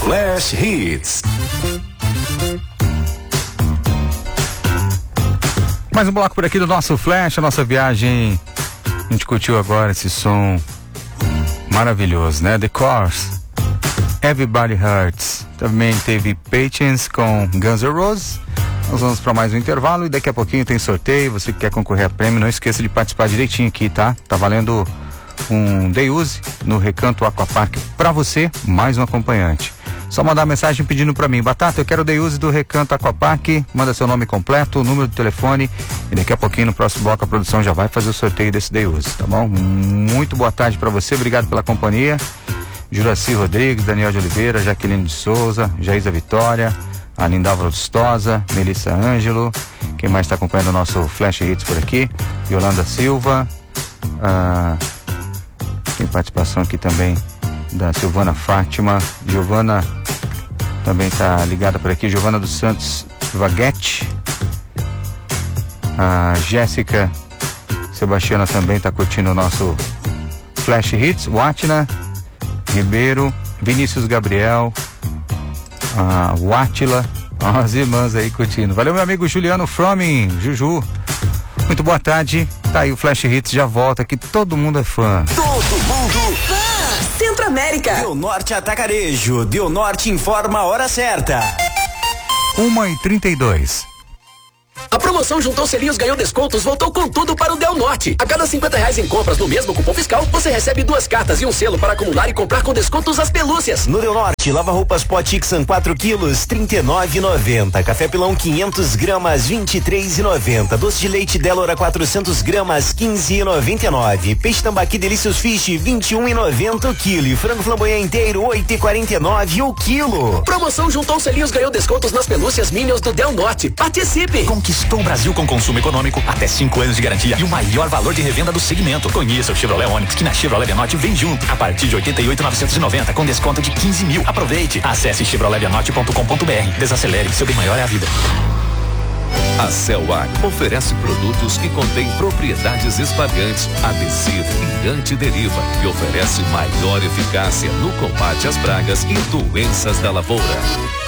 Flash Hits. Mais um bloco por aqui do nosso Flash, a nossa viagem. A gente curtiu agora esse som maravilhoso, né? The Course, Everybody Hurts. Também teve Patience com Guns N' Roses. Nós vamos para mais um intervalo e daqui a pouquinho tem sorteio. Você que quer concorrer a prêmio, não esqueça de participar direitinho aqui, tá? Tá valendo um Day Use no Recanto Aquapark para você, mais um acompanhante. Só mandar mensagem pedindo para mim: Batata, eu quero o Day Use do Recanto Aquapark. Manda seu nome completo, o número do telefone e daqui a pouquinho no próximo bloco a produção já vai fazer o sorteio desse Day Use, tá bom? Muito boa tarde para você, obrigado pela companhia. Juraci Rodrigues, Daniel de Oliveira, Jaqueline de Souza, Jaísa Vitória, a Lindalva Lustosa, Melissa Ângelo, quem mais está acompanhando o nosso Flash Hits por aqui? Yolanda Silva, tem participação aqui também da Silvana Fátima, Giovana também está ligada por aqui, Giovana dos Santos Vaguete, a Jéssica Sebastiana também está curtindo o nosso Flash Hits, Watna Ribeiro, Vinícius Gabriel, Wátila, as irmãs aí curtindo. Valeu, meu amigo Juliano Fromin, Juju. Muito boa tarde. Tá aí o Flash Hits, já volta, que todo mundo é fã. Todo mundo é fã. Centro América. Deu Norte Atacarejo. Deu Norte informa a hora certa. 1h32. A promoção Juntou Selinhos Ganhou Descontos voltou com tudo para o Del Norte. A cada R$50 em compras no mesmo cupom fiscal, você recebe 2 cartas e um selo para acumular e comprar com descontos às pelúcias. No Del Norte, lava roupas Potixan 4 quilos, R$39,90. Café Pilão 500 gramas, R$23,90. Doce de leite Delora 400 gramas, R$15,99. Peixe Tambaqui Delícios Fish, R$21,90 o quilo. E frango flamboyant inteiro, R$8,49 o quilo. Promoção Juntou Selinhos Ganhou Descontos nas pelúcias Minions do Del Norte. Participe! Conquistou o Brasil com consumo econômico, até 5 anos de garantia e o maior valor de revenda do segmento. Conheça o Chevrolet Onix, que na Chevrolet Vianote vem junto, a partir de 88.990 com desconto de 15 mil. Aproveite! Acesse chevroletvianote.com.br. Desacelere, seu bem maior é a vida. A Celwag oferece produtos que contêm propriedades espalhantes, adesivo e antideriva e oferece maior eficácia no combate às pragas e doenças da lavoura.